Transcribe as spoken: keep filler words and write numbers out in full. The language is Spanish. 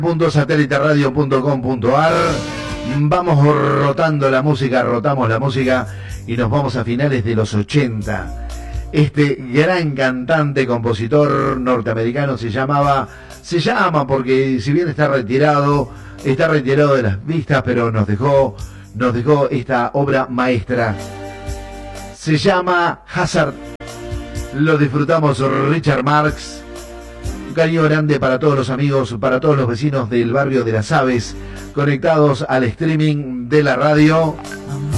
punto satélite radio punto com punto ar. Vamos rotando la música, rotamos la música y nos vamos a finales de los ochenta. Este gran cantante, compositor norteamericano se llamaba, se llama porque si bien está retirado, está retirado de las vistas, pero nos dejó, nos dejó esta obra maestra. Se llama Hazard. Lo disfrutamos, Richard Marx. Un cariño grande para todos los amigos, para todos los vecinos del barrio de Las Aves, conectados al streaming de la radio.